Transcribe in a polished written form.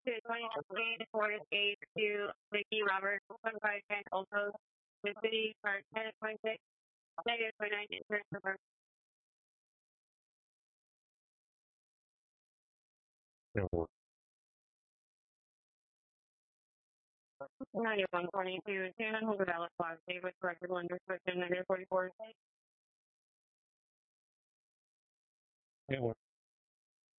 to 20 Forest Gate to Vicky Roberts, 1510 Old Post, the city part 10.6, negative 29 insurance report. Airport. 9122, San Jose Dallas Plaza, with corrected one restriction, negative 44. Airport.